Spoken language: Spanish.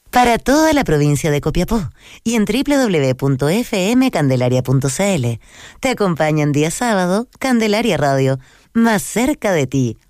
Para toda la provincia de Copiapó y en www.fmcandelaria.cl. Te acompañan día sábado Candelaria Radio, más cerca de ti.